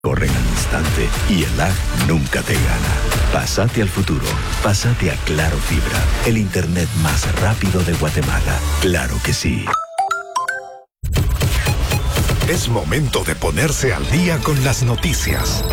corren al instante y el lag nunca te gana. Pásate al futuro. Pásate a Claro Fibra, el internet más rápido de Guatemala. Claro que sí. Es momento de ponerse al día con las noticias.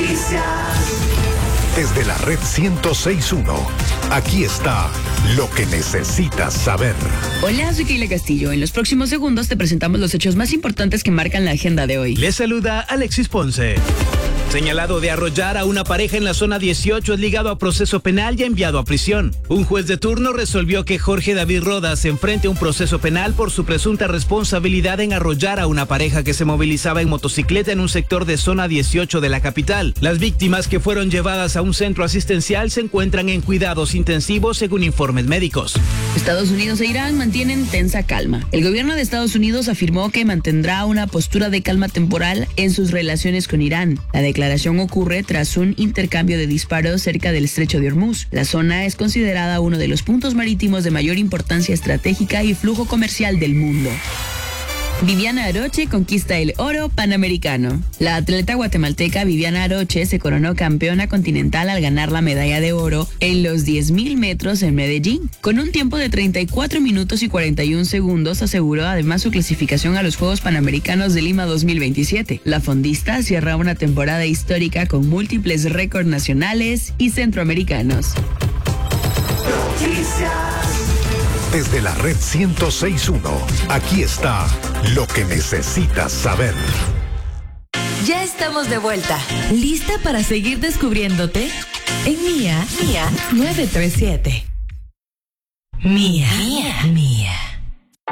Desde la red 106.1, aquí está lo que necesitas saber. Hola, soy Keila Castillo. En los próximos segundos te presentamos los hechos más importantes que marcan la agenda de hoy. Les saluda Alexis Ponce. Señalado de arrollar a una pareja en la zona 18 es ligado a proceso penal y enviado a prisión. Un juez de turno resolvió que Jorge David Rodas se enfrente a un proceso penal por su presunta responsabilidad en arrollar a una pareja que se movilizaba en motocicleta en un sector de zona 18 de la capital. Las víctimas, que fueron llevadas a un centro asistencial, se encuentran en cuidados intensivos según informes médicos. Estados Unidos e Irán mantienen tensa calma. El gobierno de Estados Unidos afirmó que mantendrá una postura de calma temporal en sus relaciones con Irán. La declaración ocurre tras un intercambio de disparos cerca del estrecho de Hormuz. La zona es considerada uno de los puntos marítimos de mayor importancia estratégica y flujo comercial del mundo. Viviana Aroche conquista el oro panamericano. La atleta guatemalteca Viviana Aroche se coronó campeona continental al ganar la medalla de oro en los 10.000 metros en Medellín. Con un tiempo de 34 minutos y 41 segundos aseguró además su clasificación a los Juegos Panamericanos de Lima 2027. La fondista cierra una temporada histórica con múltiples récords nacionales y centroamericanos. Desde la red 106.1, aquí está lo que necesitas saber. Ya estamos de vuelta. ¿Lista para seguir descubriéndote? En Mía 937. Mía.